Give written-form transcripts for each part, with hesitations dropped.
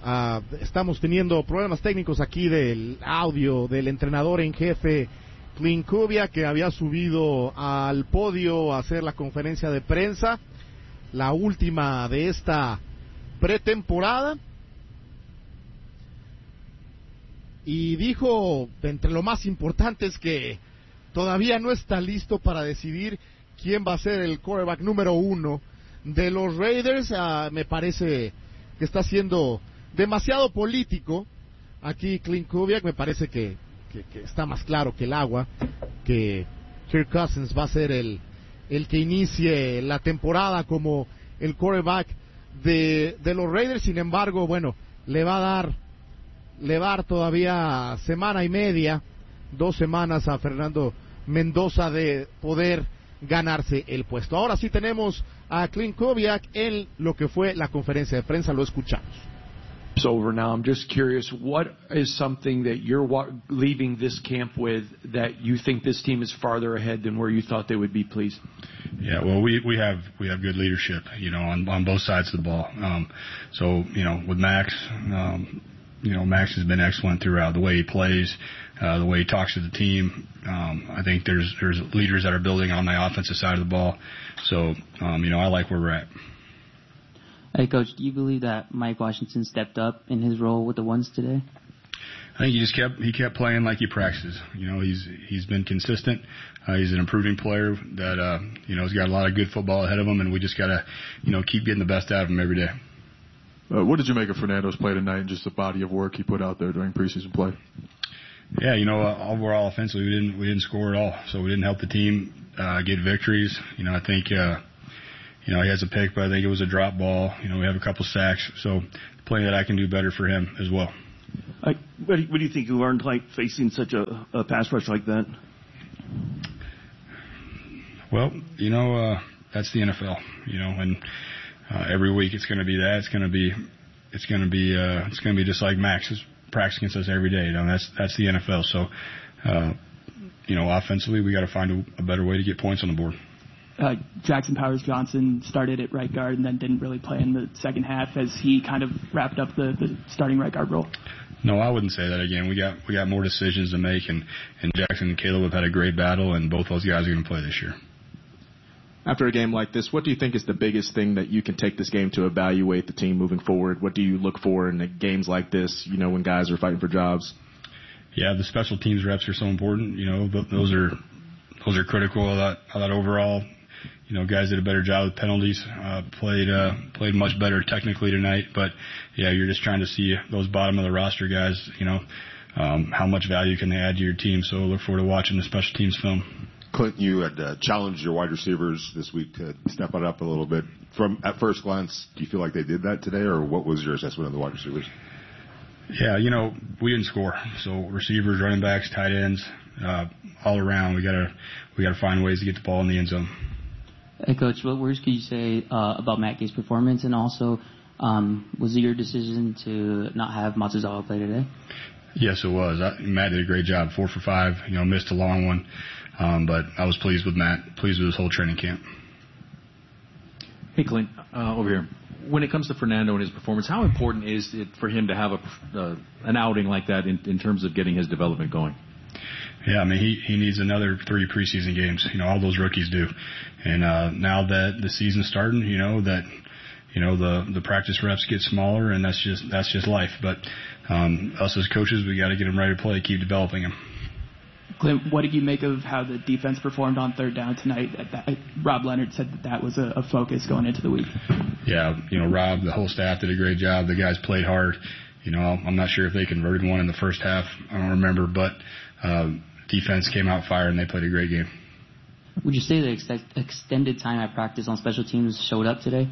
Estamos teniendo problemas técnicos aquí del audio del entrenador en jefe Clint Kubiak, que había subido al podio a hacer la conferencia de prensa, la última de esta pretemporada, y dijo, entre lo más importante es que todavía no está listo para decidir quién va a ser el quarterback número 1 de los Raiders. Me parece que está siendo demasiado político aquí Clint Kubiak. Me parece que está más claro que el agua que Kirk Cousins va a ser el que inicie la temporada como el quarterback de los Raiders. Sin embargo, bueno, le va a dar todavía semana y media, 2 semanas a Fernando Mendoza de poder ganarse el puesto. Ahora sí tenemos a Clint Kubiak en lo que fue la conferencia de prensa. Lo escuchamos. It's over now. I'm just curious, what is something that you're leaving this camp with that you think this team is farther ahead than where you thought they would be, please? Yeah, well, we have good leadership, on both sides of the ball. So, with Max, Max has been excellent throughout the way he plays, the way he talks to the team. I think there's leaders that are building on the offensive side of the ball. So, I like where we're at. Hey, Coach, do you believe that Mike Washington stepped up in his role with the ones today? I think he kept playing like he practices. He's been consistent. He's an improving player that he's got a lot of good football ahead of him, and we just gotta keep getting the best out of him every day. What did you make of Fernando's play tonight and just the body of work he put out there during preseason play? Yeah, overall offensively we didn't score at all, so we didn't help the team get victories. I think he has a pick, but I think it was a drop ball. We have a couple sacks, so plenty that I can do better for him as well. What do you think you learned facing such a pass rush like that? Well, that's the NFL. And every week it's going to be that. It's going to be just like Max is practicing against us every day. That's the NFL. So, offensively we got to find a better way to get points on the board. Jackson Powers Johnson started at right guard and then didn't really play in the second half. Has he kind of wrapped up the starting right guard role? No, I wouldn't say that again. We got more decisions to make, and Jackson and Caleb have had a great battle, and both those guys are going to play this year. After a game like this, what do you think is the biggest thing that you can take this game to evaluate the team moving forward? What do you look for in games like this, when guys are fighting for jobs? Yeah, the special teams reps are so important. Those are critical of that overall. Guys did a better job with penalties, played much better technically tonight. But, yeah, you're just trying to see those bottom of the roster guys, how much value can they add to your team. So look forward to watching the special teams film. Clint, you had challenged your wide receivers this week to step it up a little bit. At first glance, do you feel like they did that today, or what was your assessment of the wide receivers? Yeah, we didn't score. So receivers, running backs, tight ends, all around, we gotta find ways to get the ball in the end zone. Hey, Coach, what words could you say about Matt Gate's performance, and also was it your decision to not have Matsuzawa play today? Yes, it was. Matt did a great job, 4 for 5. Missed a long one, but I was pleased with Matt, pleased with his whole training camp. Hey, Clint, over here. When it comes to Fernando and his performance, how important is it for him to have an outing like that in terms of getting his development going? Yeah, he needs another 3 preseason games. All those rookies do. And now that the season's starting, the practice reps get smaller, and that's just life. But us as coaches, we got to get them ready to play, keep developing them. Clint, what did you make of how the defense performed on third down tonight? Rob Leonard said that was a focus going into the week. Yeah, Rob, the whole staff did a great job. The guys played hard. I'm not sure if they converted one in the first half. I don't remember, but defense came out fire, and they played a great game. Would you say the extended time at practice on special teams showed up today?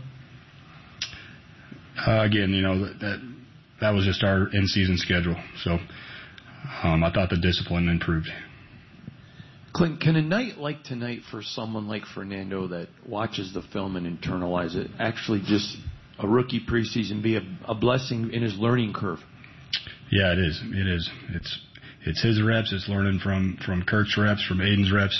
Again, that was just our in-season schedule. So I thought the discipline improved. Clint, can a night like tonight for someone like Fernando that watches the film and internalize it actually just a rookie preseason be a blessing in his learning curve? Yeah, it is. It is. It's his reps. It's learning from Kirk's reps, from Aiden's reps.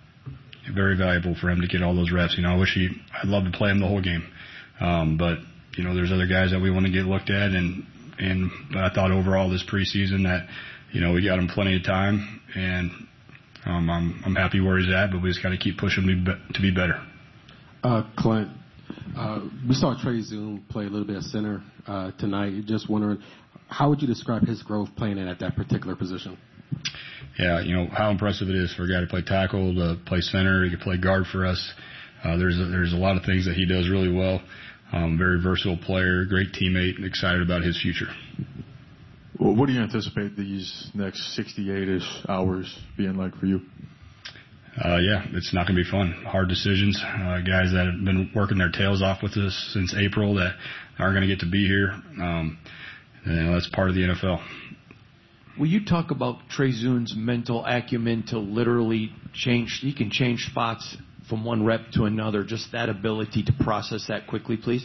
Very valuable for him to get all those reps. I'd love to play him the whole game. But, there's other guys that we want to get looked at, but I thought overall this preseason that, we got him plenty of time, and I'm happy where he's at, but we just got to keep pushing to be better. Clint, we saw Trey Zoom play a little bit of center tonight. Just wondering, how would you describe his growth playing at that particular position? Yeah, how impressive it is for a guy to play tackle, to play center. He can play guard for us. There's a lot of things that he does really well. Very versatile player, great teammate, and excited about his future. Well, what do you anticipate these next 68-ish hours being like for you? It's not going to be fun. Hard decisions. Guys that have been working their tails off with us since April that aren't going to get to be here. That's part of the NFL. Will you talk about Trey Zoom's mental acumen to literally change? He can change spots from one rep to another. Just that ability to process that quickly, please.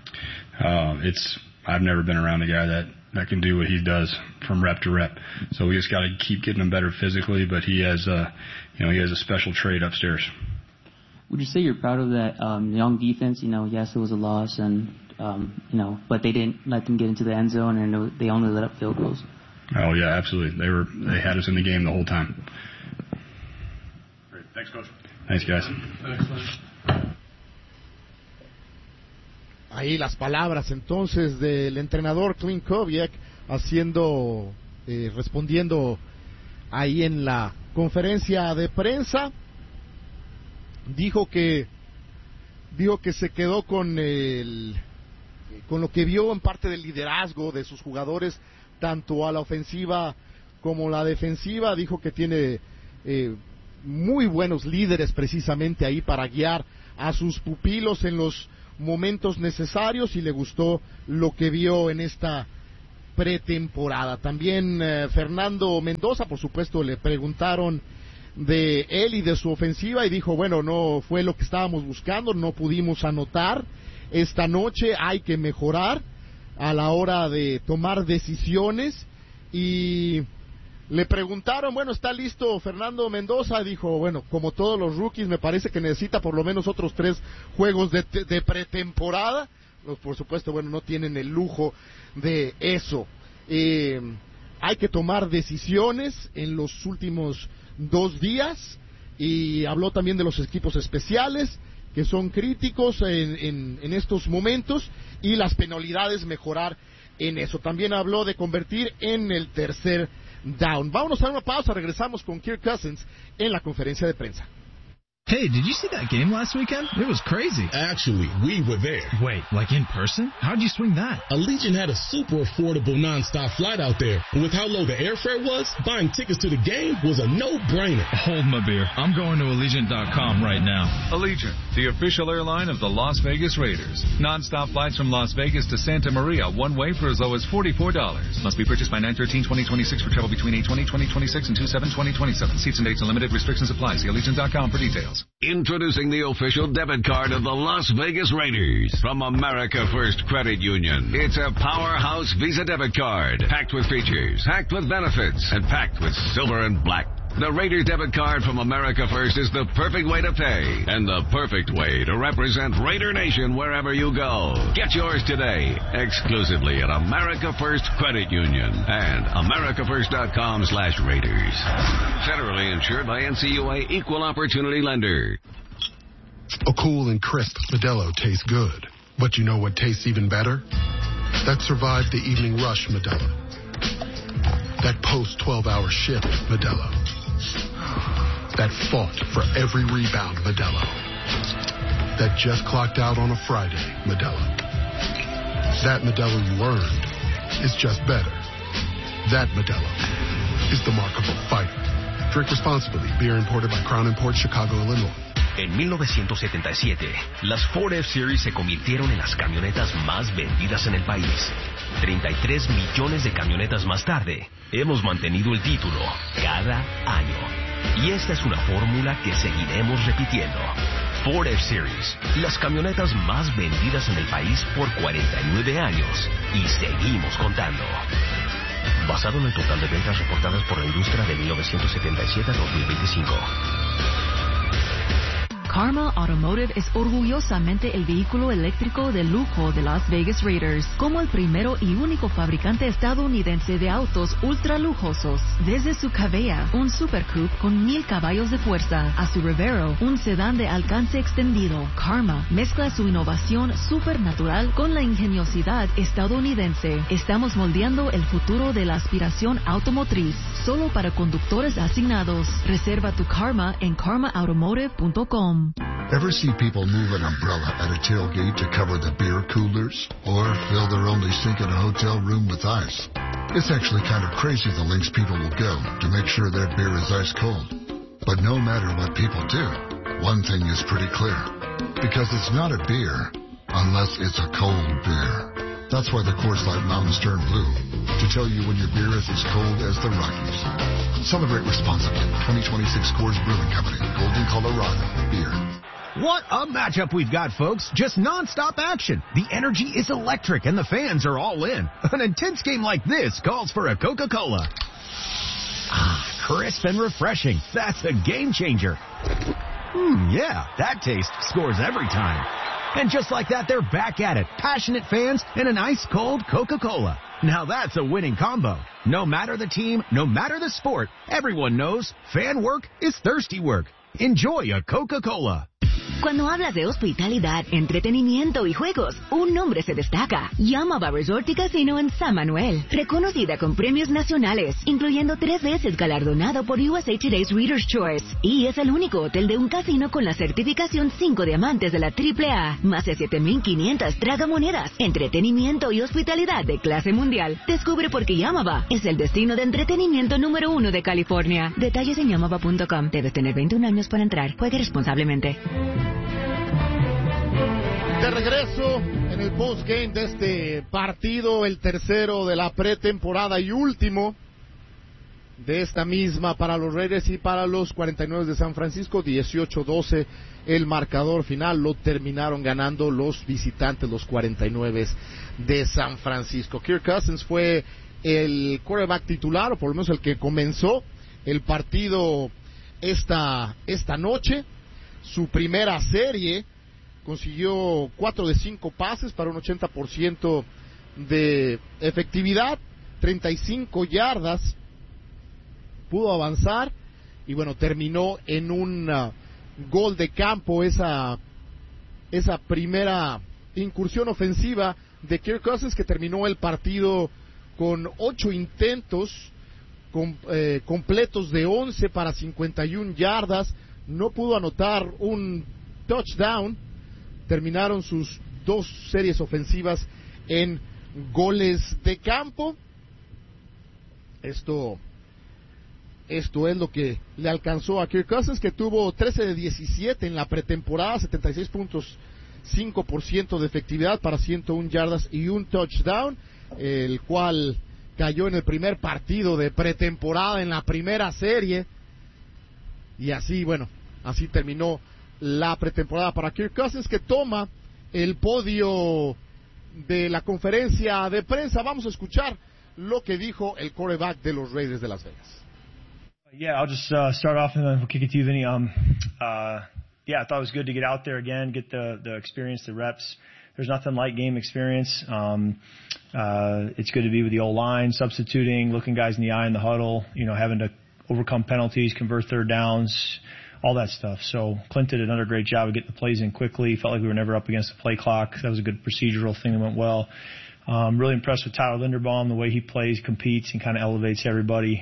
I've never been around a guy that can do what he does from rep to rep. So we just got to keep getting him better physically. But he has a special trait upstairs. Would you say you're proud of that young defense? Yes, it was a loss, and but they didn't let them get into the end zone, and they only let up field goals. Oh yeah, absolutely. They had us in the game the whole time. Great. Thanks, Coach. Thanks, guys. Ahí las palabras entonces del entrenador Clint Kubiak respondiendo ahí en la conferencia de prensa. Dijo que se quedó con lo que vio en parte del liderazgo de sus jugadores, tanto a la ofensiva como la defensiva. Dijo que tiene muy buenos líderes precisamente ahí para guiar a sus pupilos en los momentos necesarios, y le gustó lo que vio en esta pretemporada. También Fernando Mendoza, por supuesto, le preguntaron de él y de su ofensiva, y dijo, bueno, no fue lo que estábamos buscando, no pudimos anotar esta noche, hay que mejorar a la hora de tomar decisiones. Y le preguntaron, bueno, ¿está listo Fernando Mendoza? Dijo, bueno, como todos los rookies, me parece que necesita por lo menos otros 3 juegos de pretemporada. Por supuesto, bueno, no tienen el lujo de eso. Hay que tomar decisiones en los últimos 2 días, y habló también de los equipos especiales, que son críticos en estos momentos, y las penalidades, mejorar en eso. También habló de convertir en el tercer down. Vámonos a una pausa, regresamos con Kirk Cousins en la conferencia de prensa. Hey, did you see that game last weekend? It was crazy. Actually, we were there. Wait, like in person? How'd you swing that? Allegiant had a super affordable nonstop flight out there. And with how low the airfare was, buying tickets to the game was a no-brainer. Hold my beer. I'm going to Allegiant.com right now. Allegiant, the official airline of the Las Vegas Raiders. Nonstop flights from Las Vegas to Santa Maria, one way for as low as $44. Must be purchased by 9/13/2026 for travel between 8/20/2026 and 2/7/2027. Seats and dates and limited restrictions apply. See Allegiant.com for details. Introducing the official debit card of the Las Vegas Raiders from America First Credit Union. It's a powerhouse Visa debit card, packed with features, packed with benefits, and packed with silver and black. The Raider debit card from America First is the perfect way to pay and the perfect way to represent Raider Nation wherever you go. Get yours today, exclusively at America First Credit Union and americafirst.com/Raiders. Federally insured by NCUA Equal Opportunity Lender. A cool and crisp Modelo tastes good. But you know what tastes even better? That survived the evening rush Modelo. That post-12-hour shift Modelo. That fought for every rebound Modelo. That just clocked out on a Friday Modelo. That Modelo you earned is just better. That Modelo is the mark of a fighter. Drink responsibly. Beer imported by Crown Imports, Chicago, Illinois. En 1977, las Ford F-Series se convirtieron en las camionetas más vendidas en el país. 33 millones de camionetas más tarde, hemos mantenido el título cada año. Y esta es una fórmula que seguiremos repitiendo. Ford F-Series, las camionetas más vendidas en el país por 49 años. Y seguimos contando. Basado en el total de ventas reportadas por la industria de 1977 a 2025. Karma Automotive es orgullosamente el vehículo eléctrico de lujo de Las Vegas Raiders, como el primero y único fabricante estadounidense de autos ultra lujosos. Desde su Cavea, un Super Coupe con 1000 caballos de fuerza, a su Revero, un sedán de alcance extendido, Karma mezcla su innovación supernatural con la ingeniosidad estadounidense. Estamos moldeando el futuro de la aspiración automotriz, solo para conductores asignados. Reserva tu Karma en karmaautomotive.com. Ever see people move an umbrella at a tailgate to cover the beer coolers? Or fill their only sink in a hotel room with ice? It's actually kind of crazy the lengths people will go to make sure their beer is ice cold. But no matter what people do, one thing is pretty clear. Because it's not a beer unless it's a cold beer. That's why the Coors Light Mountains turn blue, to tell you when your beer is as cold as the Rockies. Celebrate responsibly. 2026 Coors Brewing Company, Golden, Colorado. Beer. What a matchup we've got, folks. Just nonstop action. The energy is electric and the fans are all in. An intense game like this calls for a Coca-Cola. Ah, crisp and refreshing. That's a game changer. Yeah, that taste scores every time. And just like that, they're back at it. Passionate fans and an ice-cold Coca-Cola. Now that's a winning combo. No matter the team, no matter the sport, everyone knows fan work is thirsty work. Enjoy a Coca-Cola. Cuando hablas de hospitalidad, entretenimiento y juegos, un nombre se destaca. Yamava Resort y Casino en San Manuel. Reconocida con premios nacionales, incluyendo 3 veces galardonado por USA Today's Reader's Choice. Y es el único hotel de un casino con la certificación 5 diamantes de la AAA. Más de 7,500 tragamonedas, entretenimiento y hospitalidad de clase mundial. Descubre por qué Yamava es el destino de entretenimiento número 1 de California. Detalles en yamava.com. Debes tener 21 años para entrar. Juegue responsablemente. De regreso en el postgame de este partido, el tercero de la pretemporada y último de esta misma para los Raiders y para los 49 de San Francisco. 18-12 el marcador final, lo terminaron ganando los visitantes, los 49 de San Francisco. Kirk Cousins fue el quarterback titular, o por lo menos el que comenzó el partido esta noche. Su primera serie consiguió 4 de 5 pases para un 80% de efectividad, 35 yardas, pudo avanzar y bueno, terminó en un gol de campo esa primera incursión ofensiva de Kirk Cousins, que terminó el partido con 8 intentos completos de 11 para 51 yardas, no pudo anotar un touchdown. Terminaron sus 2 series ofensivas en goles de campo. Esto es lo que le alcanzó a Kirk Cousins, que tuvo 13 de 17 en la pretemporada, 76.5% de efectividad para 101 yardas y un touchdown, el cual cayó en el primer partido de pretemporada en la primera serie. Y así terminó la pretemporada para Kirk Cousins, que toma el podio de la conferencia de prensa. Vamos a escuchar lo que dijo el quarterback de los Raiders de Las Vegas. Yeah, I'll just start off and then we'll kick it to you, Vinny. I thought it was good to get out there again, get the experience, the reps. There's nothing like game experience. It's good to be with the O-line, substituting, looking guys in the eye in the huddle, having to overcome penalties, convert third downs, all that stuff. So Clint did another great job of getting the plays in quickly. Felt like we were never up against the play clock. That was a good procedural thing that went well. Really impressed with Tyler Linderbaum, the way he plays, competes, and kind of elevates everybody.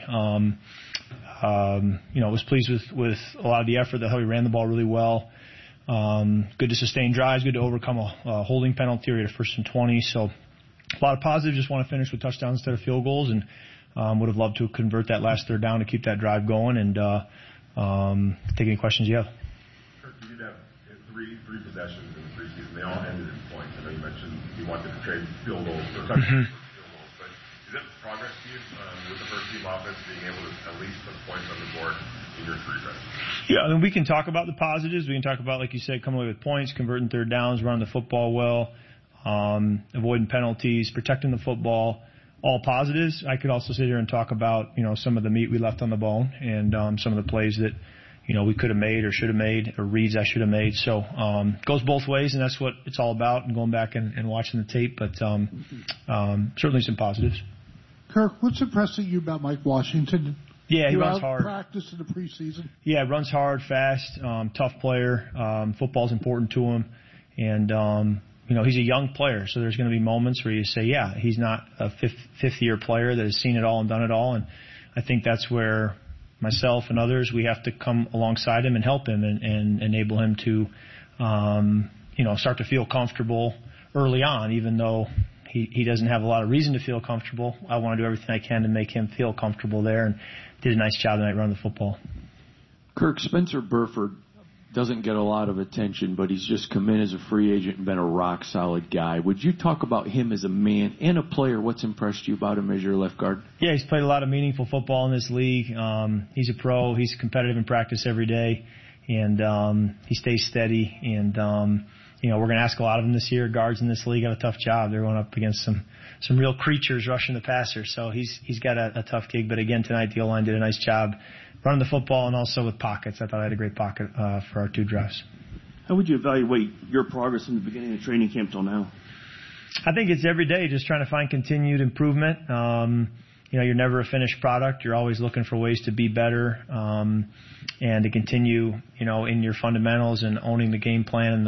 Was pleased with a lot of the effort, how he ran the ball really well. Good to sustain drives, good to overcome a holding penalty or a 1st and 20. So a lot of positives. Just want to finish with touchdowns instead of field goals, and would have loved to convert that last third down to keep that drive going. And take any questions you have. Kirk, you did have three possessions in the preseason. They all ended in points. I know you mentioned you wanted to trade field goals or touchdowns for field goals, but is that progress to you with the first team offense being able to at least put points on the board in your 3 drives? Yeah, I mean, we can talk about the positives. We can talk about, like you said, coming away with points, converting third downs, running the football well, avoiding penalties, protecting the football. All positives. I could also sit here and talk about, some of the meat we left on the bone and some of the plays that, we could have made or should have made, or reads I should have made. So goes both ways, and that's what it's all about, and going back and watching the tape. But certainly some positives. Kirk, what's impressing you about Mike Washington? Yeah, he runs hard. Practice in the preseason. Yeah, runs hard, fast, tough player. Football's important to him, and he's a young player, so there's going to be moments where you say, yeah, he's not a fifth-year player that has seen it all and done it all, and I think that's where myself and others, we have to come alongside him and help him and enable him to, start to feel comfortable early on, even though he doesn't have a lot of reason to feel comfortable. I want to do everything I can to make him feel comfortable there, and did a nice job tonight running the football. Kirk, Spencer Burford doesn't get a lot of attention, but he's just come in as a free agent and been a rock-solid guy. Would you talk about him as a man and a player? What's impressed you about him as your left guard? Yeah, he's played a lot of meaningful football in this league. He's a pro. He's competitive in practice every day, and he stays steady. And, we're going to ask a lot of him this year. Guards in this league have a tough job. They're going up against some real creatures rushing the passer, so he's got a tough gig. But, again, tonight the O-line did a nice job running the football and also with pockets. I thought I had a great pocket for our 2 drives. How would you evaluate your progress from the beginning of training camp till now? I think it's every day just trying to find continued improvement. You're never a finished product. You're always looking for ways to be better and to continue, in your fundamentals and owning the game plan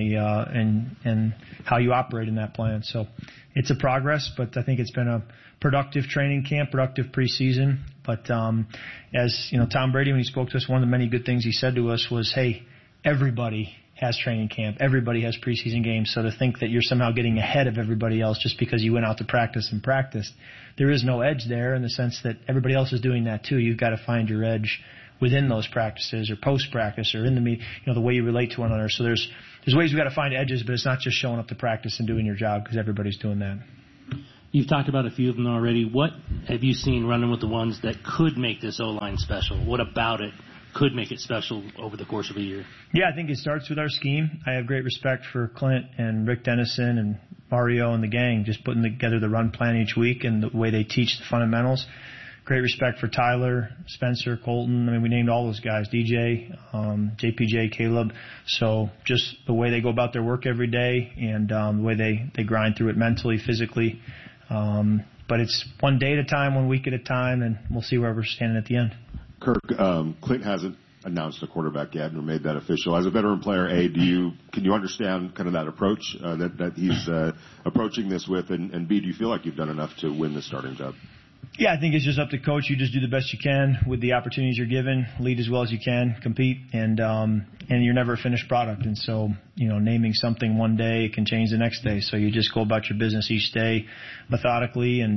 and how you operate in that plan. So it's a progress, but I think it's been a productive training camp, productive preseason. But as Tom Brady, when he spoke to us, one of the many good things he said to us was, hey, everybody has training camp. Everybody has preseason games. So to think that you're somehow getting ahead of everybody else just because you went out to practice and practiced, there is no edge there in the sense that everybody else is doing that too. You've got to find your edge within those practices or post-practice or in the way you relate to one another. So there's ways we've got to find edges, but it's not just showing up to practice and doing your job because everybody's doing that. You've talked about a few of them already. What have you seen running with the ones that could make this O-line special? What about it could make it special over the course of a year? Yeah, I think it starts with our scheme. I have great respect for Clint and Rick Dennison and Mario and the gang, just putting together the run plan each week and the way they teach the fundamentals. Great respect for Tyler, Spencer, Colton. I mean, we named all those guys, DJ, JPJ, Caleb. So just the way they go about their work every day and the way they grind through it mentally, physically. But it's one day at a time, 1 week at a time, and we'll see where we're standing at the end. Kirk, Clint hasn't announced a quarterback yet or made that official. As a veteran player, can you understand kind of that approach that he's approaching this with, and B, do you feel like you've done enough to win the starting job? Yeah, I think it's just up to coach. You just do the best you can with the opportunities you're given, lead as well as you can, compete, and you're never a finished product. And so, naming something one day it can change the next day. So you just go about your business each day methodically and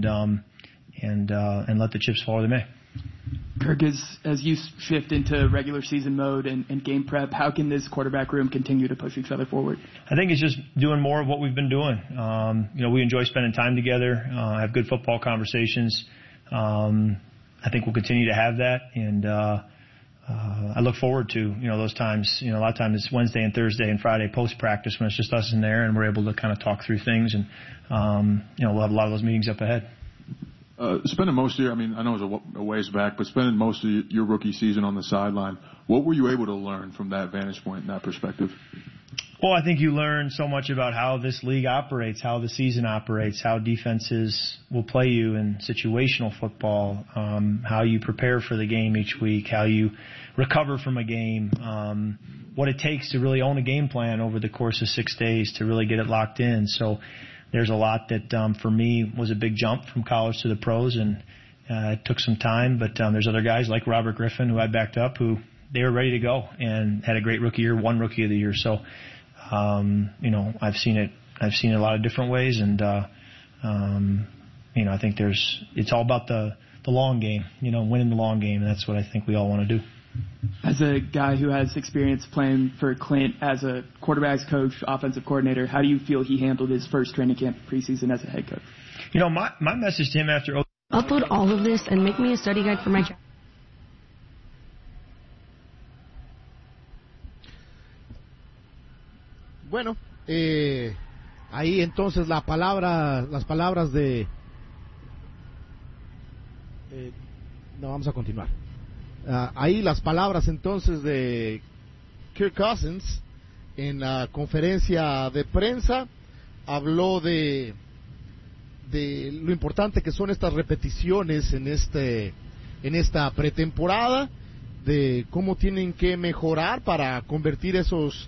let the chips fall where they may. Kirk, as you shift into regular season mode and game prep, how can this quarterback room continue to push each other forward? I think it's just doing more of what we've been doing. We enjoy spending time together, have good football conversations. I think we'll continue to have that, and I look forward to those times. A lot of times it's Wednesday and Thursday and Friday post practice when it's just us in there, and we're able to kind of talk through things, and we'll have a lot of those meetings up ahead. Spending most of your, I know it was a ways back, but spending most of your rookie season on the sideline, what were you able to learn from that vantage point and that perspective? Well, I think you learn so much about how this league operates, how the season operates, how defenses will play you in situational football, how you prepare for the game each week, how you recover from a game, what it takes to really own a game plan over the course of 6 days to really get it locked in. So there's a lot that for me was a big jump from college to the pros, and it took some time. But there's other guys like Robert Griffin, who I backed up, who they were ready to go and had a great rookie year, won Rookie of the Year. So, I've seen it a lot of different ways, and I think it's all about the long game, winning the long game, and that's what I think we all want to do. As a guy who has experience playing for Clint as a quarterbacks coach, offensive coordinator, how do you feel he handled his first training camp preseason as a head coach? My message to him after... Upload all of this and make me a study guide for my job. Bueno, ahí entonces las palabras de... no, vamos a continuar. ahí las palabras entonces de Kirk Cousins en la conferencia de prensa. Habló de lo importante que son estas repeticiones en esta pretemporada, de cómo tienen que mejorar para convertir esos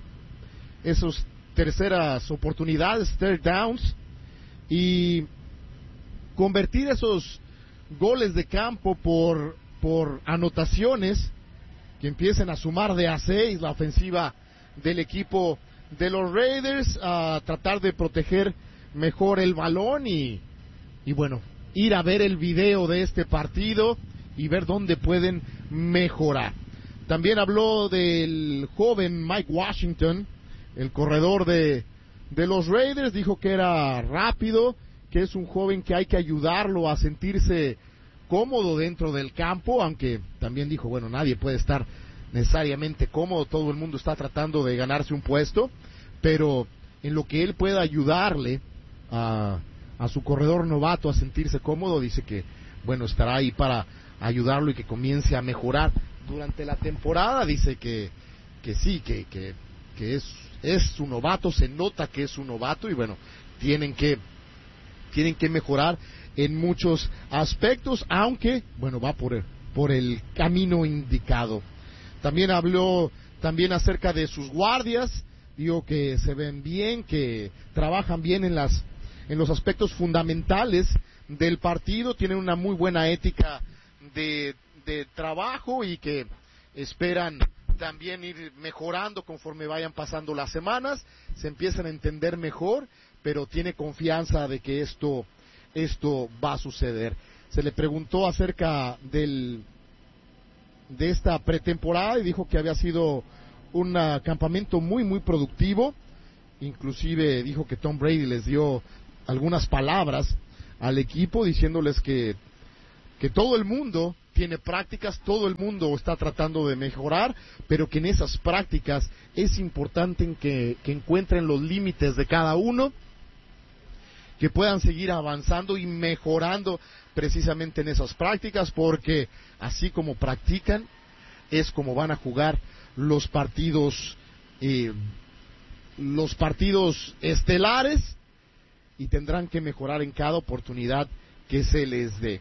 terceras oportunidades, third downs, y convertir esos goles de campo por anotaciones que empiecen a sumar de a 6 la ofensiva del equipo de los Raiders, a tratar de proteger mejor el balón y bueno, ir a ver el video de este partido y ver dónde pueden mejorar. También habló del joven Mike Washington, el corredor de los Raiders. Dijo que era rápido, que es un joven que hay que ayudarlo a sentirse cómodo dentro del campo, aunque también dijo, bueno, nadie puede estar necesariamente cómodo, todo el mundo está tratando de ganarse un puesto, pero en lo que él pueda ayudarle a su corredor novato a sentirse cómodo, dice que, bueno, estará ahí para ayudarlo y que comience a mejorar durante la temporada. Dice que sí, que es su novato, se nota que es su novato y bueno, tienen que mejorar en muchos aspectos, aunque bueno, va por el camino indicado. También habló acerca de sus guardias, dijo que se ven bien, que trabajan bien en los aspectos fundamentales del partido, tienen una muy buena ética de trabajo y que esperan también ir mejorando conforme vayan pasando las semanas, se empiezan a entender mejor, pero tiene confianza de que esto va a suceder. Se le preguntó acerca de esta pretemporada y dijo que había sido un campamento muy muy productivo. Inclusive dijo que Tom Brady les dio algunas palabras al equipo diciéndoles que todo el mundo tiene prácticas, todo el mundo está tratando de mejorar, pero que en esas prácticas es importante que encuentren los límites de cada uno, que puedan seguir avanzando y mejorando precisamente en esas prácticas, porque así como practican es como van a jugar los partidos estelares, y tendrán que mejorar en cada oportunidad que se les dé.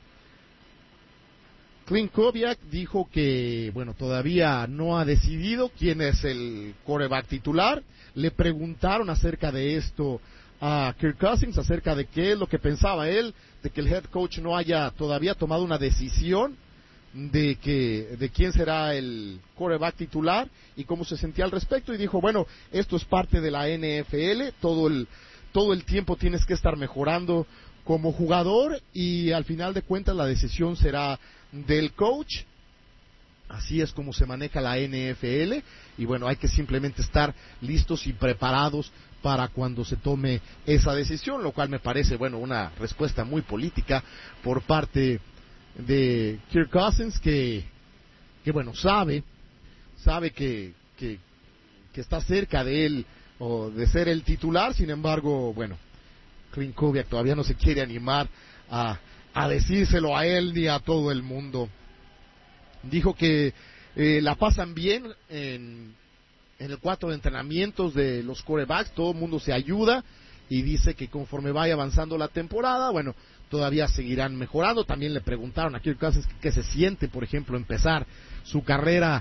Clint Kubiak dijo que, bueno, todavía no ha decidido quién es el quarterback titular. Le preguntaron acerca de esto a Kirk Cousins, acerca de qué es lo que pensaba él, de que el head coach no haya todavía tomado una decisión de quién será el quarterback titular y cómo se sentía al respecto, y dijo, bueno, esto es parte de la NFL, todo el tiempo tienes que estar mejorando como jugador y al final de cuentas la decisión será del coach. Así es como se maneja la NFL y bueno, hay que simplemente estar listos y preparados para cuando se tome esa decisión, lo cual me parece, bueno, una respuesta muy política por parte de Kirk Cousins, que bueno, sabe que está cerca de él o de ser el titular. Sin embargo, bueno, Clint Kubiak todavía no se quiere animar a decírselo a él ni a todo el mundo. Dijo que la pasan bien en el cuarto de entrenamientos de los quarterbacks, todo el mundo se ayuda, y dice que conforme vaya avanzando la temporada, bueno, todavía seguirán mejorando. También le preguntaron a Kirk Cousins qué se siente, por ejemplo, empezar su carrera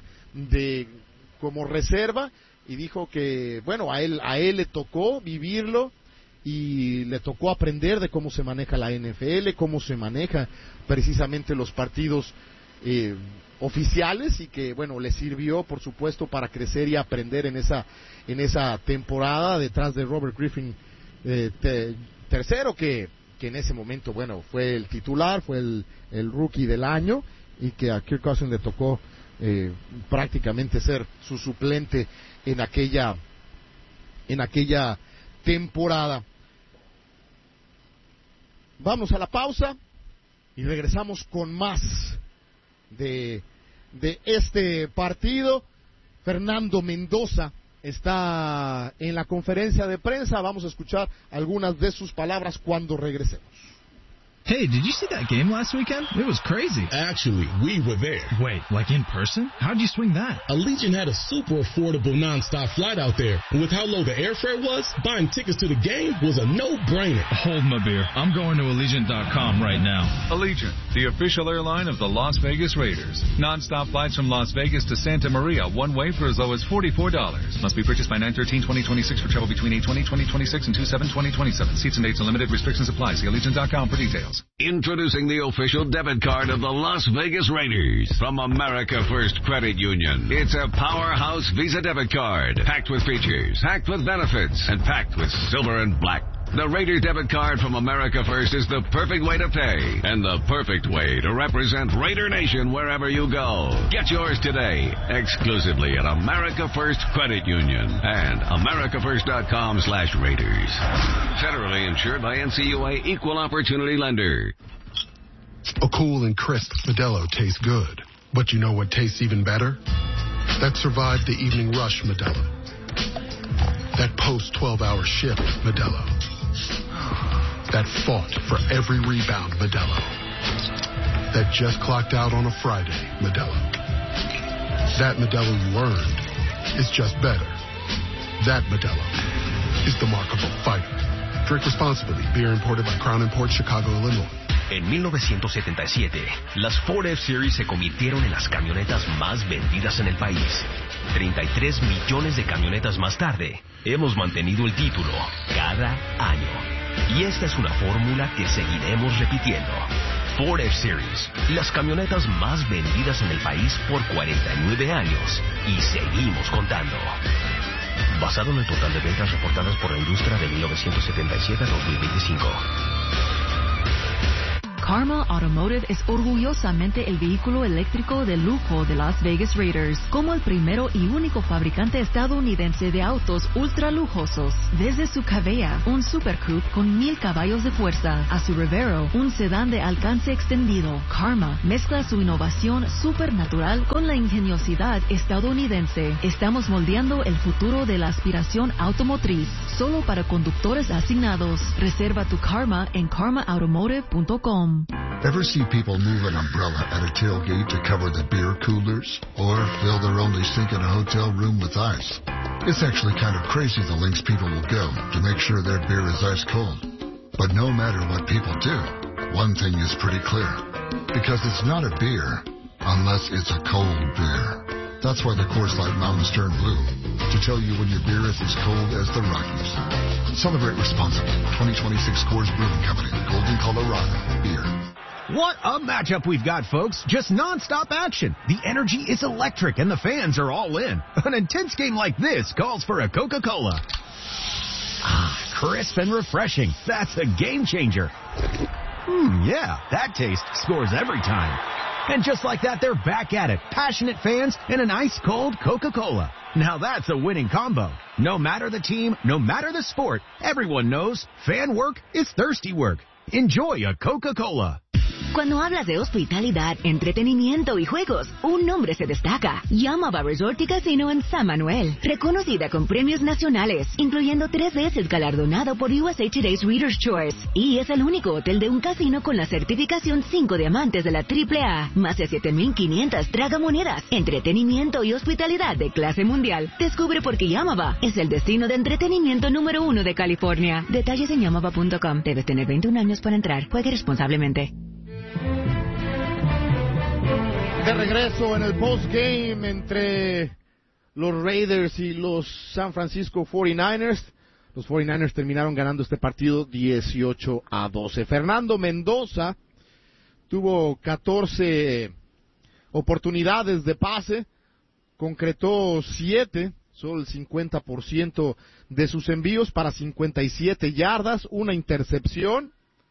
como reserva, y dijo que, bueno, a él le tocó vivirlo y le tocó aprender de cómo se maneja la NFL, cómo se maneja precisamente los partidos oficiales, y que bueno, le sirvió por supuesto para crecer y aprender en esa temporada detrás de Robert Griffin tercero, que en ese momento bueno, fue el titular, fue el rookie del año, y que a Kirk Cousins le tocó prácticamente ser su suplente en aquella temporada. Vamos a la pausa y regresamos con más de este partido. Fernando Mendoza está en la conferencia de prensa. Vamos a escuchar algunas de sus palabras cuando regresemos. Hey, did you see that game last weekend? It was crazy. Actually, we were there. Wait, like in person? How'd you swing that? Allegiant had a super affordable nonstop flight out there. And with how low the airfare was, buying tickets to the game was a no-brainer. Hold my beer. I'm going to Allegiant.com right now. Allegiant, the official airline of the Las Vegas Raiders. Nonstop flights from Las Vegas to Santa Maria, one way for as low as $44. Must be purchased by 9/13/2026 for travel between 8/20/2026 and 2/7/2027. Seats and dates and limited restrictions apply. See Allegiant.com for details. Introducing the official debit card of the Las Vegas Raiders from America First Credit Union. It's a powerhouse Visa debit card, packed with features, packed with benefits, and packed with silver and black. The Raider debit card from America First is the perfect way to pay and the perfect way to represent Raider Nation wherever you go. Get yours today, exclusively at America First Credit Union and americafirst.com/Raiders. Federally insured by NCUA Equal Opportunity Lender. A cool and crisp Modelo tastes good. But you know what tastes even better? That survived the evening rush Modelo. That post-12-hour shift Modelo. That fought for every rebound Modelo. That just clocked out on a Friday Modelo. That Modelo you earned is just better. That Modelo is the mark of a fighter. Drink responsibly. Beer imported by Crown Imports, Chicago, Illinois. En 1977, las Ford F-Series se convirtieron en las camionetas más vendidas en el país. 33 millones de camionetas más tarde, hemos mantenido el título cada año. Y esta es una fórmula que seguiremos repitiendo. Ford F-Series, las camionetas más vendidas en el país por 49 años. Y seguimos contando. Basado en el total de ventas reportadas por la industria de 1977 a 2025. Karma Automotive es orgullosamente el vehículo eléctrico de lujo de Las Vegas Raiders, como el primero y único fabricante estadounidense de autos ultra lujosos. Desde su Cavea, un Super Coupe con 1000 caballos de fuerza, a su Revero, un sedán de alcance extendido, Karma mezcla su innovación supernatural con la ingeniosidad estadounidense. Estamos moldeando el futuro de la aspiración automotriz, solo para conductores asignados. Reserva tu Karma en karmaautomotive.com. Ever see people move an umbrella at a tailgate to cover the beer coolers? Or fill their only sink in a hotel room with ice? It's actually kind of crazy the lengths people will go to make sure their beer is ice cold. But no matter what people do, one thing is pretty clear. Because it's not a beer unless it's a cold beer. That's why the Coors Light Mountains turn blue, to tell you when your beer is as cold as the Rockies. Celebrate responsibly. 2026 Coors Brewing Company, Golden, Colorado. Beer. What a matchup we've got, folks. Just non-stop action. The energy is electric and the fans are all in. An intense game like this calls for a Coca-Cola. Ah, crisp and refreshing. That's a game changer. Yeah, that taste scores every time. And just like that, they're back at it. Passionate fans and an ice-cold Coca-Cola. Now that's a winning combo. No matter the team, no matter the sport, everyone knows fan work is thirsty work. Enjoy a Coca-Cola. Cuando hablas de hospitalidad, entretenimiento y juegos, un nombre se destaca. Yamava Resort y Casino en San Manuel. Reconocida con premios nacionales, incluyendo 3 veces galardonado por USA Today's Reader's Choice. Y es el único hotel de un casino con la certificación 5 diamantes de la AAA. Más de 7,500 tragamonedas, entretenimiento y hospitalidad de clase mundial. Descubre por qué Yamava es el destino de entretenimiento número 1 de California. Detalles en yamava.com. Debes tener 21 años para entrar. Juegue responsablemente. De regreso en el postgame entre los Raiders y los San Francisco 49ers. Los 49ers terminaron ganando este partido 18-12. Fernando Mendoza tuvo 14 oportunidades de pase, concretó 7, solo el 50% de sus envíos para 57 yardas, una intercepción.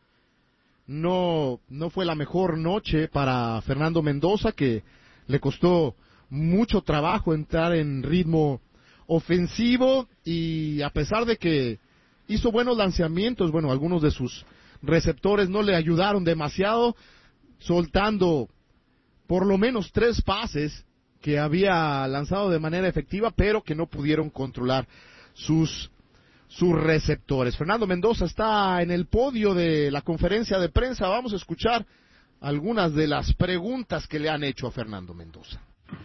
No fue la mejor noche para Fernando Mendoza, que le costó mucho trabajo entrar en ritmo ofensivo, y a pesar de que hizo buenos lanzamientos, bueno, algunos de sus receptores no le ayudaron demasiado, soltando por lo menos 3 pases que había lanzado de manera efectiva, pero que no pudieron controlar sus sus receptores. Fernando Mendoza está en el podio de la conferencia de prensa. Vamos a escuchar algunas de las preguntas que le han hecho a Fernando Mendoza.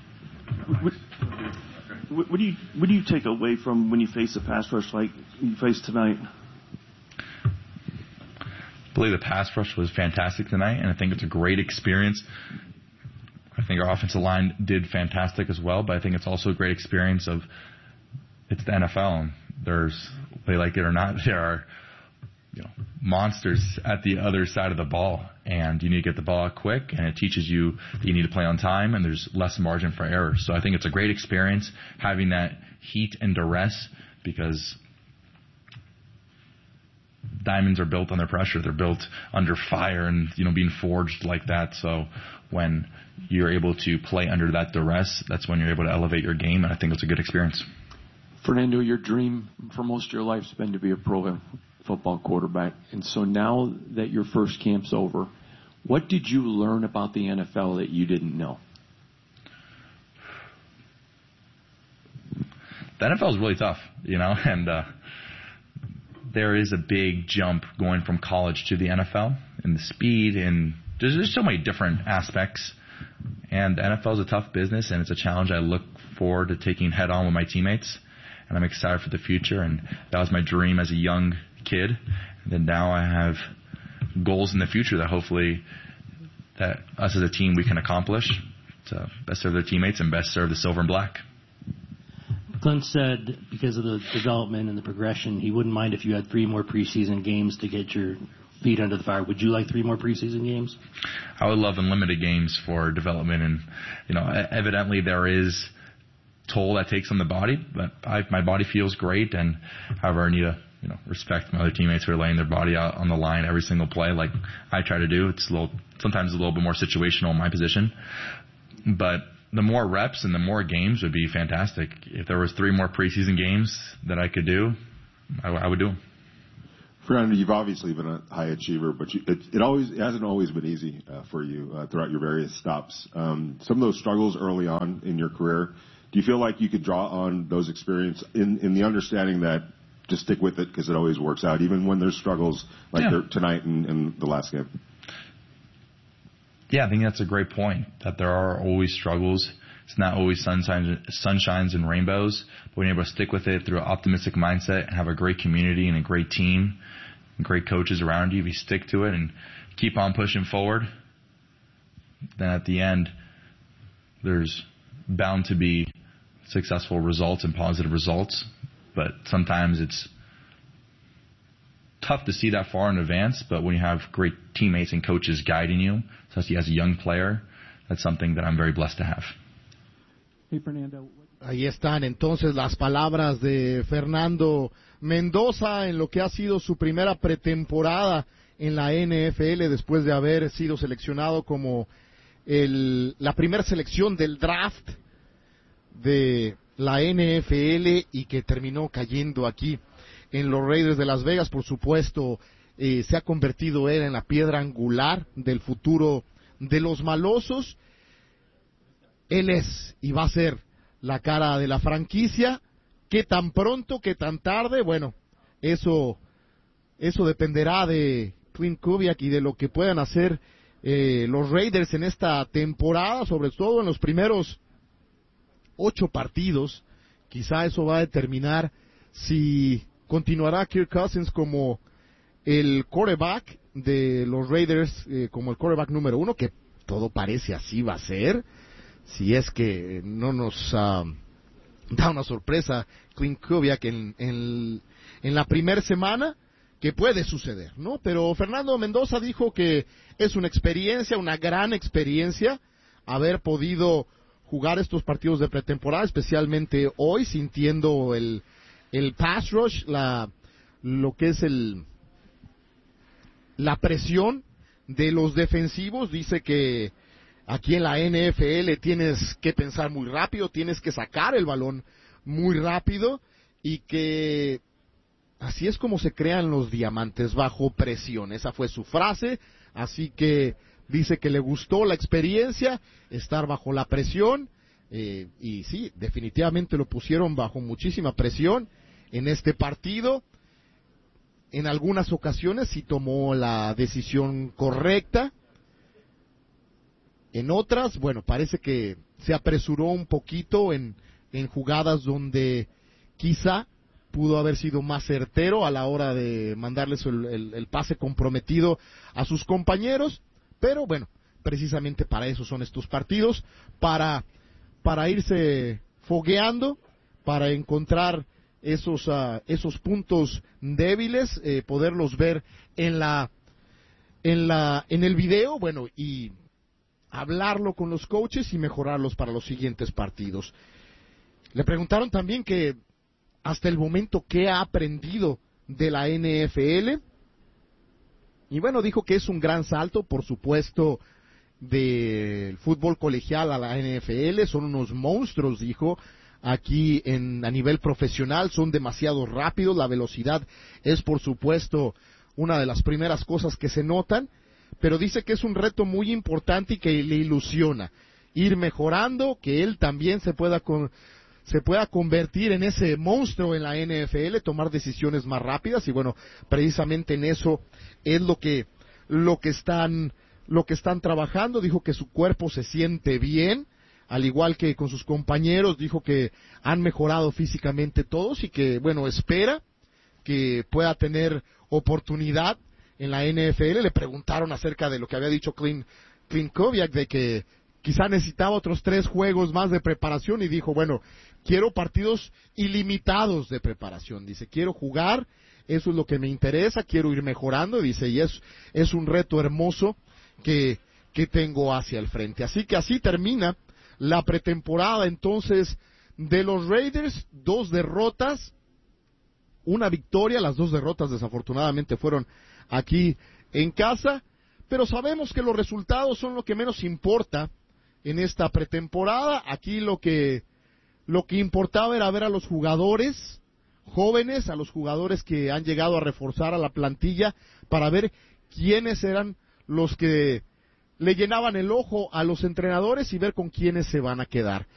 What do you take away from when you face a pass rush like you faced tonight? I believe the pass rush was fantastic tonight, and I think it's a great experience. I think our offensive line did fantastic as well, but I think it's also a great experience of it's the NFL. There's, they like it or not, there are monsters at the other side of the ball, and you need to get the ball out quick, and it teaches you that you need to play on time, and there's less margin for error. So I think it's a great experience having that heat and duress, because diamonds are built under pressure. They're built under fire and, being forged like that. So when you're able to play under that duress, that's when you're able to elevate your game, and I think it's a good experience. Fernando, your dream for most of your life has been to be a pro football quarterback. And so now that your first camp's over, what did you learn about the NFL that you didn't know? The NFL is really tough, and there is a big jump going from college to the NFL, and the speed, and there's so many different aspects. And the NFL is a tough business, and it's a challenge I look forward to taking head on with my teammates. And I'm excited for the future, and that was my dream as a young kid. And then now I have goals in the future that hopefully that us as a team we can accomplish to best serve their teammates and best serve the silver and black. Clint said because of the development and the progression, he wouldn't mind if you had 3 more preseason games to get your feet under the fire. Would you like 3 more preseason games? I would love unlimited games for development, and evidently there is toll that takes on the body, but my body feels great, and however I need to respect my other teammates who are laying their body out on the line every single play like I try to do. It's sometimes a little bit more situational in my position, but the more reps and the more games would be fantastic. If there was 3 more preseason games that I could do, I would do them. Fernando, you've obviously been a high achiever, but it hasn't always been easy for you throughout your various stops. Some of those struggles early on in your career, do you feel like you could draw on those experience in the understanding that just stick with it because it always works out, even when there's struggles like tonight and the last game? Yeah, I think that's a great point, that there are always struggles. It's not always sunshines and rainbows, but when you're able to stick with it through an optimistic mindset and have a great community and a great team and great coaches around you, if you stick to it and keep on pushing forward, then at the end, there's bound to be successful results and positive results. But sometimes it's tough to see that far in advance, but when you have great teammates and coaches guiding you, especially as a young player, that's something that I'm very blessed to have. Hey, Fernando. Ahí están entonces las palabras de Fernando Mendoza en lo que ha sido su primera pretemporada en la NFL después de haber sido seleccionado como la primera selección del draft de la NFL y que terminó cayendo aquí en los Raiders de Las Vegas. Por supuesto, se ha convertido él en la piedra angular del futuro de los malosos. Él es y va a ser la cara de la franquicia. ¿Qué tan pronto, qué tan tarde? Bueno, eso dependerá de Clint Kubiak y de lo que puedan hacer los Raiders en esta temporada, sobre todo en los primeros 8 partidos. Quizá eso va a determinar si continuará Kirk Cousins como el quarterback de los Raiders, como el quarterback número 1, que todo parece así va a ser, si es que no nos da una sorpresa Clint Kubiak en la primera semana, que puede suceder, ¿no? Pero Fernando Mendoza dijo que es una experiencia, una gran experiencia, haber podido jugar estos partidos de pretemporada, especialmente hoy, sintiendo el pass rush, lo que es la presión de los defensivos. Dice que aquí en la NFL tienes que pensar muy rápido, tienes que sacar el balón muy rápido, y que así es como se crean los diamantes, bajo presión. Esa fue su frase, así que dice que le gustó la experiencia, estar bajo la presión, y sí, definitivamente lo pusieron bajo muchísima presión en este partido, en algunas ocasiones sí tomó la decisión correcta. En otras, bueno, parece que se apresuró un poquito en jugadas donde quizá pudo haber sido más certero a la hora de mandarles el pase comprometido a sus compañeros, pero bueno, precisamente para eso son estos partidos, para irse fogueando, para encontrar esos puntos débiles, poderlos ver en el video, bueno, y hablarlo con los coaches y mejorarlos para los siguientes partidos. Le preguntaron también que hasta el momento qué ha aprendido de la NFL, y bueno, dijo que es un gran salto, por supuesto, del fútbol colegial a la NFL. Son unos monstruos, dijo, aquí a nivel profesional, son demasiado rápidos, la velocidad es por supuesto una de las primeras cosas que se notan, pero dice que es un reto muy importante y que le ilusiona ir mejorando, que él también se pueda convertir en ese monstruo en la NFL, tomar decisiones más rápidas, y bueno, precisamente en eso es lo que están trabajando. Dijo que su cuerpo se siente bien, al igual que con sus compañeros. Dijo que han mejorado físicamente todos y que, bueno, espera que pueda tener oportunidad en la NFL. Le preguntaron acerca de lo que había dicho Clint Kubiak, de que quizá necesitaba otros 3 juegos más de preparación, y dijo, bueno, quiero partidos ilimitados de preparación. Dice, quiero jugar, eso es lo que me interesa, quiero ir mejorando. Dice, y es un reto hermoso que tengo hacia el frente. Así que así termina la pretemporada entonces de los Raiders. 2 derrotas, 1 victoria. Las 2 derrotas desafortunadamente fueron aquí en casa, pero sabemos que los resultados son lo que menos importa en esta pretemporada. Aquí lo que importaba era ver a los jugadores jóvenes, a los jugadores que han llegado a reforzar a la plantilla, para ver quiénes eran los que le llenaban el ojo a los entrenadores y ver con quiénes se van a quedar.